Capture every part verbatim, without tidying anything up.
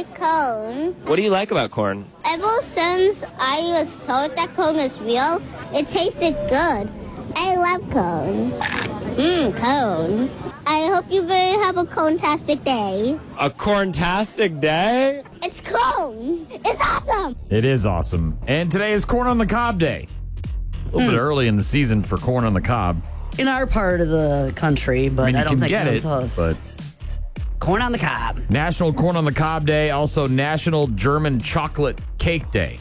like corn. What do you like about corn? Ever since I was told that corn is real, it tasted good. I love corn. Mmm, corn. I hope you will have a corn-tastic day. A corn-tastic day? It's corn. It's awesome. It is awesome. And today is Corn on the Cob Day. A little mm. bit early in the season for corn on the cob. In our part of the country, but I, mean, I don't think get that's it, us. but corn on the cob. National Corn on the Cob Day, also National German Chocolate Cake Day.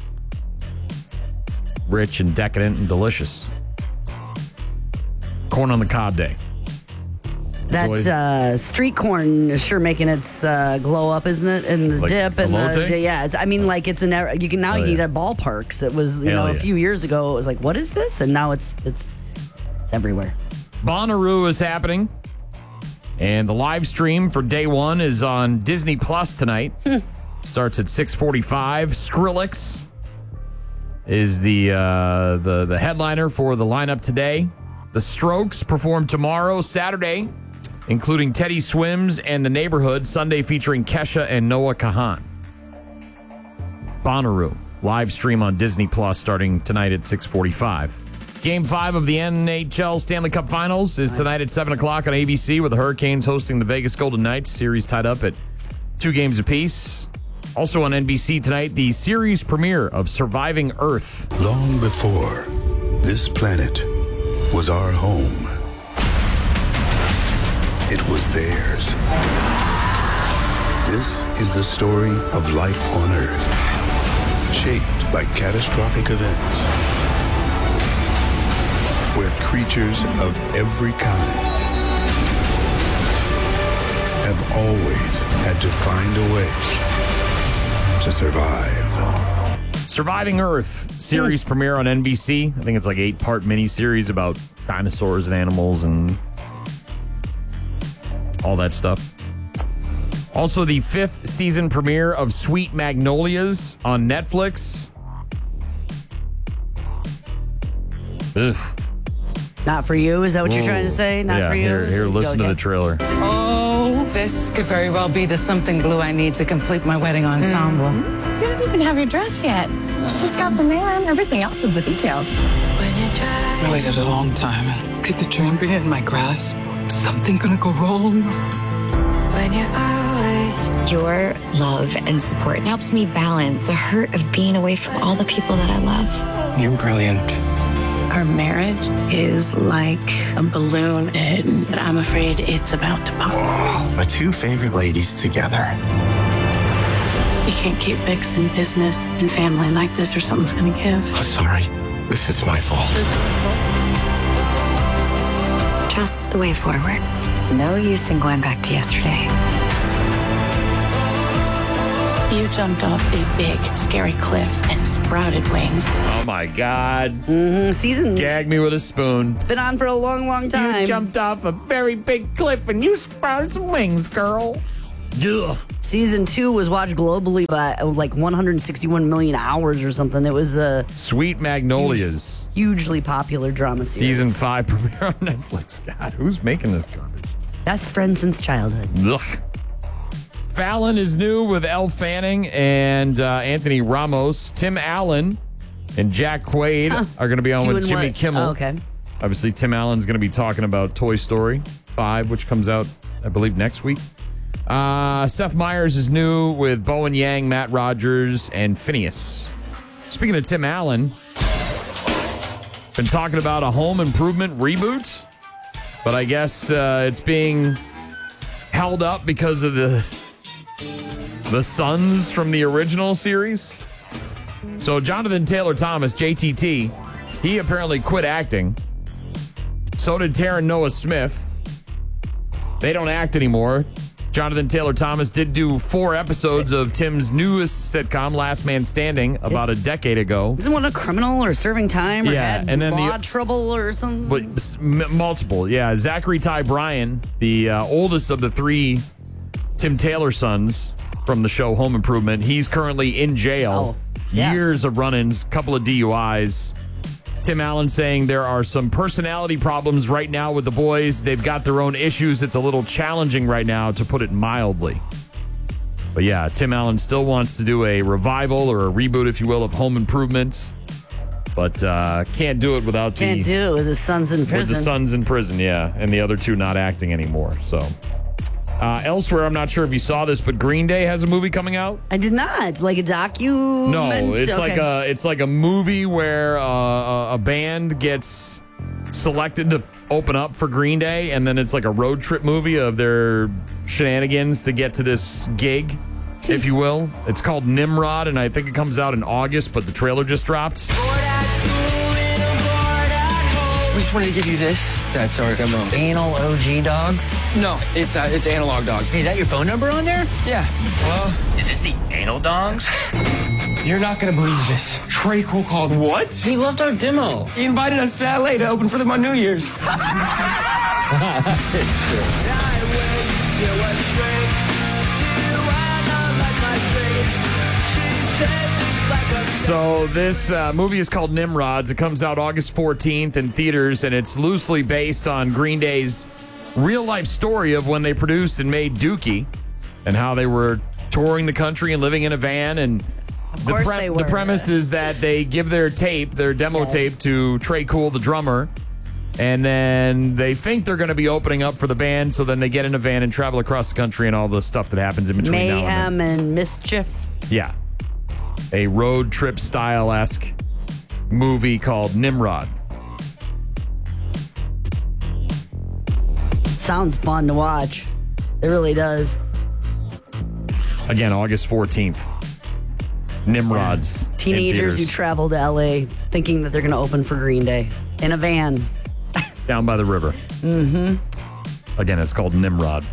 Rich and decadent and delicious. Corn on the Cob Day. That uh, street corn is sure making its uh, glow up, isn't it? And the like dip and elote? the, the yeah. It's, I mean, like it's an you can now Hell you can yeah. eat at ballparks. It was you Hell know a yeah. few years ago. It was like, what is this? And now it's it's it's everywhere. Bonnaroo is happening, and the live stream for day one is on Disney Plus tonight. Hmm. Starts at six forty-five. Skrillex is the uh, the the headliner for the lineup today. The Strokes perform tomorrow, Saturday, including Teddy Swims and The Neighborhood. Sunday featuring Kesha and Noah Kahan. Bonnaroo live stream on Disney Plus starting tonight at six forty-five. Game five of the N H L Stanley Cup Finals is tonight at seven o'clock on A B C with the Hurricanes hosting the Vegas Golden Knights. Series tied up at two games apiece. Also on N B C tonight, the series premiere of Surviving Earth. Long before this planet was our home, it was theirs. This is the story of life on Earth, shaped by catastrophic events, where creatures of every kind have always had to find a way to survive. Surviving Earth series premiere on N B C. I think it's like eight part miniseries about dinosaurs and animals and all that stuff. Also, the fifth season premiere of Sweet Magnolias on Netflix. Ugh. Not for you? Is that what Whoa. you're trying to say? Not yeah, for you? Here, Is here it- listen okay. to the trailer. Oh, this could very well be the something blue I need to complete my wedding ensemble. Mm. You don't even have your dress yet. She's got the man. Everything else is the details. I waited a long time. Could the dream be in my grasp? Something gonna go wrong? When you're away. Your love and support helps me balance the hurt of being away from all the people that I love. You're brilliant. Our marriage is like a balloon, and I'm afraid it's about to pop. My two favorite ladies together. You can't keep mixing business and family like this, or something's gonna give. I'm sorry. This is my fault. Just the way forward. It's no use in going back to yesterday. You jumped off a big, scary cliff and sprouted wings. Oh my God. Mm-hmm. Season. Gag me with a spoon. It's been on for a long, long time. You jumped off a very big cliff and you sprouted some wings, girl. Ugh. Season two was watched globally by uh, like one hundred sixty-one million hours or something. It was a Sweet Magnolias. huge, hugely popular drama series. Season five premiere on Netflix. God, who's making this garbage? Best friend since childhood. Ugh. Fallon is new with Elle Fanning and uh, Anthony Ramos. Tim Allen and Jack Quaid Huh. are going to be on Doing with Jimmy what? Kimmel. Oh, okay. Obviously, Tim Allen's going to be talking about Toy Story five, which comes out, I believe, next week. Uh, Seth Meyers is new with Bowen Yang, Matt Rogers, and Phineas. Speaking of Tim Allen, been talking about a home improvement reboot, but I guess uh, it's being held up because of the the sons from the original series. So Jonathan Taylor Thomas, J T T, he apparently quit acting. So did Taron Noah Smith. They don't act anymore. Jonathan Taylor Thomas did do four episodes of Tim's newest sitcom, Last Man Standing, about a decade ago. Isn't one a criminal or serving time or Yeah, had and then law the- trouble or something? But s- m- multiple, yeah. Zachary Ty Bryan, the uh, oldest of the three Tim Taylor sons from the show Home Improvement, he's currently in jail. Oh, yeah. Years of run-ins, couple of D U Is. Tim Allen saying there are some personality problems right now with the boys. They've got their own issues. It's a little challenging right now, to put it mildly. But yeah, Tim Allen still wants to do a revival or a reboot, if you will, of Home Improvement. But uh, can't do it without the... Can't do it with his son's in prison. With the son's in prison, yeah. And the other two not acting anymore, so... Uh, elsewhere, I'm not sure if you saw this, but Green Day has a movie coming out. I did not. Like a docu? No, it's okay. like a it's like a movie where uh, a, a band gets selected to open up for Green Day, and then it's like a road trip movie of their shenanigans to get to this gig, if you will. It's called Nimrod, and I think it comes out in August, but the trailer just dropped. We just wanted to give you this. That's our demo. Anal O G dogs? No, it's uh, it's analog dogs. Hey, is that your phone number on there? Yeah. Well, is this the anal dogs? You're not going to believe this. Trey Cool called what? He loved our demo. He invited us to L A to open for them on New Year's. So this uh, movie is called Nimrods. It comes out August fourteenth in theaters, and it's loosely based on Green Day's real-life story of when they produced and made Dookie and how they were touring the country and living in a van. And of the, course pre- they were. the premise is that they give their tape, their demo yes. tape, to Trey Cool, the drummer, and then they think they're going to be opening up for the band, so then they get in a van and travel across the country and all the stuff that happens in between now and then. Mayhem and mischief. Yeah. A road trip style-esque movie called Nimrod. Sounds fun to watch. It really does. Again, August fourteenth. Nimrods. Yeah. Teenagers who travel to L A thinking that they're going to open for Green Day in a van. Down by the river. Mm-hmm. Again, it's called Nimrod.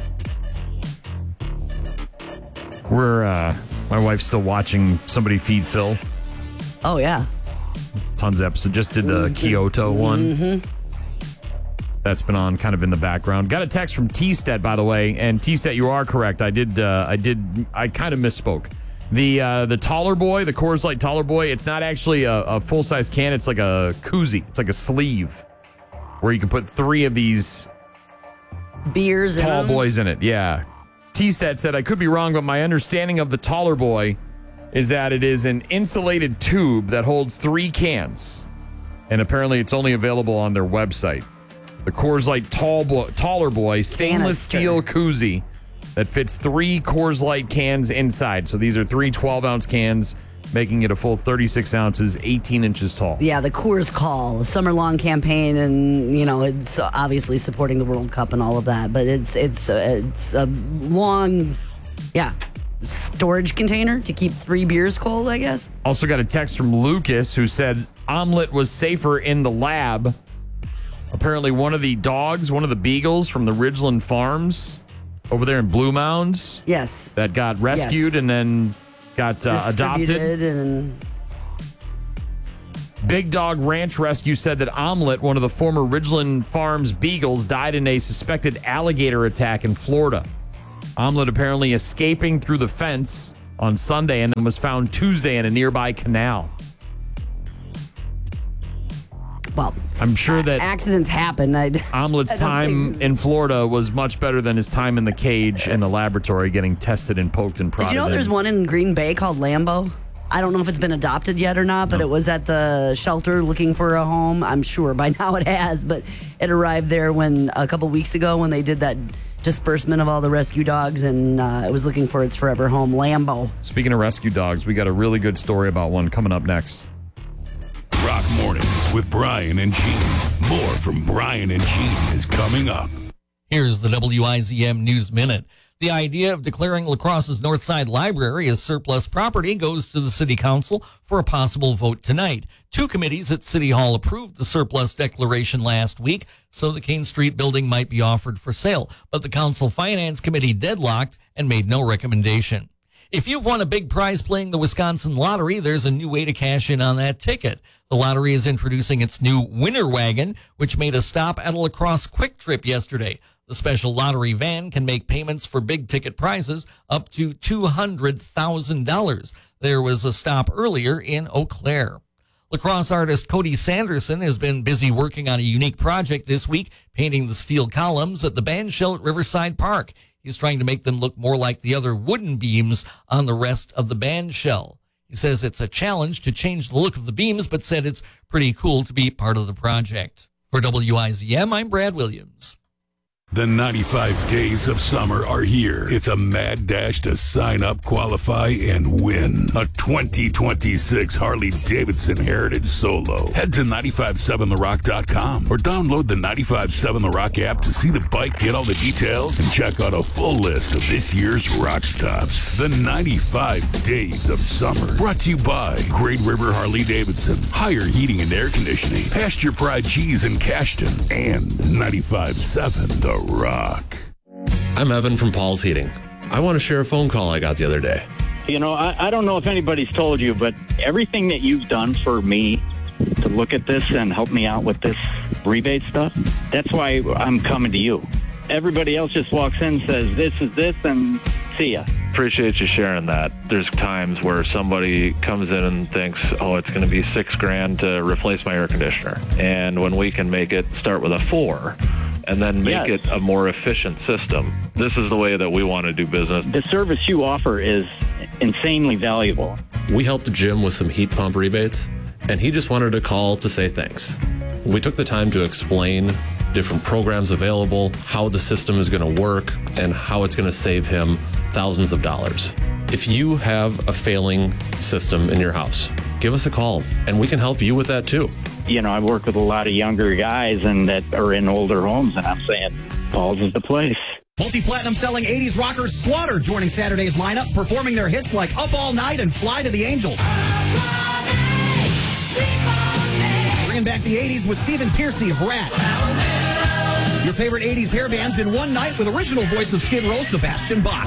We're, uh... My wife's still watching Somebody Feed Phil. Oh, yeah. Tons of episodes. Just did the Kyoto one. Mm-hmm. That's been on kind of in the background. Got a text from T-Stet, by the way. And T-Stet, you are correct. I did, uh, I did, I kind of misspoke. The uh, the Taller Boy, the Coors Light Taller Boy, it's not actually a, a full-size can. It's like a koozie. It's like a sleeve where you can put three of these beers tall in them. boys in it. Yeah. T-Stat said, I could be wrong, but my understanding of the Taller Boy is that it is an insulated tube that holds three cans. And apparently it's only available on their website. The Coors Light Tall Boy, Taller Boy stainless Canister. steel koozie that fits three Coors Light cans inside. So these are three twelve-ounce cans, making it a full thirty-six ounces, eighteen inches tall. Yeah, the Coors Call, a summer-long campaign, and you know it's obviously supporting the World Cup and all of that. But it's it's uh, it's a long, yeah, storage container to keep three beers cold, I guess. Also got a text from Lucas who said omelet was safer in the lab. Apparently, one of the dogs, one of the beagles from the Ridgeland Farms over there in Blue Mounds, yes, that got rescued yes. and then got uh, adopted. And Big Dog Ranch Rescue said that Omelet, one of the former Ridgeland Farms beagles, died in a suspected alligator attack in Florida. Omelet apparently escaping through the fence on Sunday and then was found Tuesday in a nearby canal. Well, I'm sure that accidents happen. I, Omelet's I don't time think... in Florida was much better than his time in the cage in the laboratory getting tested and poked and prodded. Did you know in. there's one in Green Bay called Lambo? I don't know if it's been adopted yet or not, but No. it was at the shelter looking for a home. I'm sure by now it has, but it arrived there when a couple weeks ago when they did that disbursement of all the rescue dogs, and uh, it was looking for its forever home, Lambo. Speaking of rescue dogs, we got a really good story about one coming up next. Rock Mornings with Brian and Gene. More from Brian and Gene is coming up. Here's the W I Z M News Minute. The idea of declaring La Crosse's Northside Library as surplus property goes to the City Council for a possible vote tonight. Two committees at City Hall approved the surplus declaration last week, so the Kane Street building might be offered for sale. But the Council Finance Committee deadlocked and made no recommendation. If you've won a big prize playing the Wisconsin Lottery, there's a new way to cash in on that ticket. The lottery is introducing its new Winner Wagon, which made a stop at a La Crosse Quick Trip yesterday. The special lottery van can make payments for big ticket prizes up to two hundred thousand dollars. There was a stop earlier in Eau Claire. La Crosse artist Cody Sanderson has been busy working on a unique project this week, painting the steel columns at the band shell at Riverside Park. He's trying to make them look more like the other wooden beams on the rest of the band shell. He says it's a challenge to change the look of the beams, but said it's pretty cool to be part of the project. For W I Z M, I'm Brad Williams. The ninety-five days of summer are here. It's a mad dash to sign up, qualify, and win a twenty twenty-six Harley-Davidson Heritage Solo. Head to nine five seven the rock dot com or download the nine five seven The Rock app to see the bike, get all the details, and check out a full list of this year's rock stops. The ninety-five days of summer. Brought to you by Great River Harley-Davidson, Higher Heating and Air Conditioning, Pasture Pride Cheese in Cashton, and ninety-five seven The Rock. I'm Evan from Paul's Heating. I want to share a phone call I got the other day. You know, I, I don't know if anybody's told you, but everything that you've done for me to look at this and help me out with this rebate stuff, that's why I'm coming to you. Everybody else just walks in, says, this is this, and see ya. Appreciate you sharing that. There's times where somebody comes in and thinks, oh, it's going to be six grand to replace my air conditioner. And when we can make it start with a four and then make Yes. it a more efficient system, this is the way that we want to do business. The service you offer is insanely valuable. We helped Jim with some heat pump rebates, and he just wanted to call to say thanks. We took the time to explain different programs available, how the system is going to work, and how it's going to save him thousands of dollars. If you have a failing system in your house, give us a call, and we can help you with that too. You know, I work with a lot of younger guys and that are in older homes, and I'm saying, Paul's is the place. Multi-platinum selling eighties rockers Slaughter joining Saturday's lineup, performing their hits like Up All Night and Fly to the Angels. Bringing back the eighties with Stephen Pearcy of Rat. Your favorite eighties hair bands in one night with original voice of Skid Row, Sebastian Bach.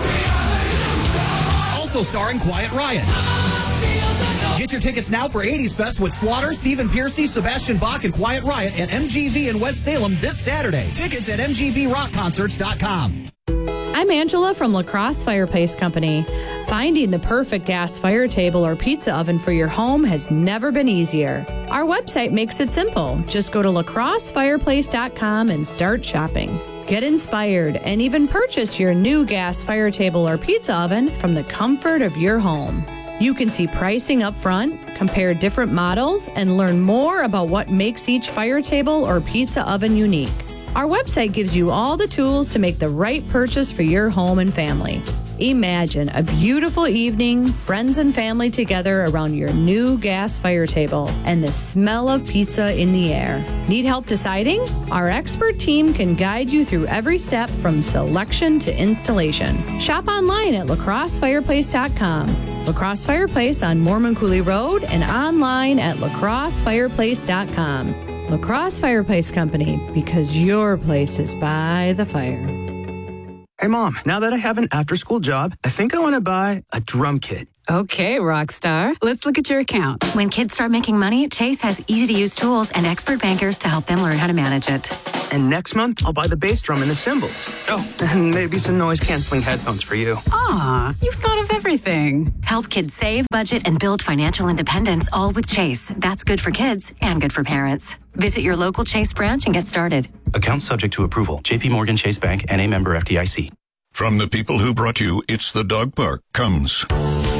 Also starring Quiet Riot. Get your tickets now for eighties Fest with Slaughter, Stephen Pearcy, Sebastian Bach, and Quiet Riot at M G V in West Salem this Saturday. Tickets at m g v rock concerts dot com. I'm Angela from La Crosse Fireplace Company. Finding the perfect gas fire table or pizza oven for your home has never been easier. Our website makes it simple. Just go to la crosse fireplace dot com and start shopping. Get inspired and even purchase your new gas fire table or pizza oven from the comfort of your home. You can see pricing up front, compare different models, and learn more about what makes each fire table or pizza oven unique. Our website gives you all the tools to make the right purchase for your home and family. Imagine a beautiful evening, friends and family together around your new gas fire table and the smell of pizza in the air. Need help deciding? Our expert team can guide you through every step from selection to installation. Shop online at la crosse fireplace dot com. La Crosse Fireplace on Mormon Cooley Road and online at la crosse fireplace dot com. La Crosse Fireplace Company, because your place is by the fire. Hey, Mom, now that I have an after-school job, I think I want to buy a drum kit. Okay, Rockstar. Let's look at your account. When kids start making money, Chase has easy-to-use tools and expert bankers to help them learn how to manage it. And next month, I'll buy the bass drum and the cymbals. Oh, and maybe some noise-canceling headphones for you. Aw, you've thought of everything. Help kids save, budget, and build financial independence, all with Chase. That's good for kids and good for parents. Visit your local Chase branch and get started. Account subject to approval. J P Morgan Chase Bank, N A member F D I C. From the people who brought you It's the Dog Park comes